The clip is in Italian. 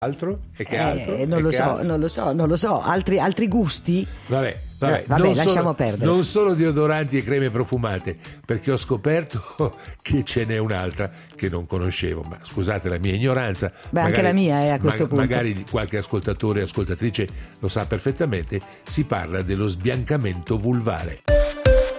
Altro? E che altro? Non lo so. Altri gusti? Vabbè, lasciamo perdere. Non solo deodoranti e creme profumate, perché ho scoperto che ce n'è un'altra che non conoscevo, ma scusate la mia ignoranza. Anche la mia a questo punto. Magari qualche ascoltatore e ascoltatrice lo sa perfettamente, si parla dello sbiancamento vulvare.